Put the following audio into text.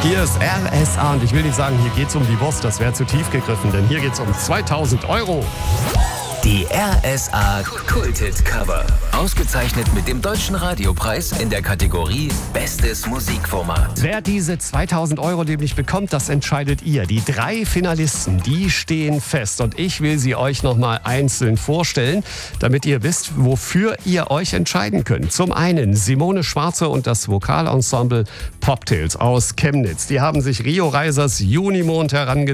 Hier ist RSA und ich will nicht sagen, hier geht's um die Wurst, das wäre zu tief gegriffen, denn hier geht's um 2000 Euro. Die RSA Kulthit Cover. Ausgezeichnet mit dem Deutschen Radiopreis in der Kategorie Bestes Musikformat. Wer diese 2000 Euro nämlich bekommt, das entscheidet ihr. Die 3 Finalisten, die stehen fest. Und ich will sie euch nochmal einzeln vorstellen, damit ihr wisst, wofür ihr euch entscheiden könnt. Zum einen Simone Schwarze und das Vokalensemble Poptails aus Chemnitz. Die haben sich Rio Reisers Junimond herangezogen.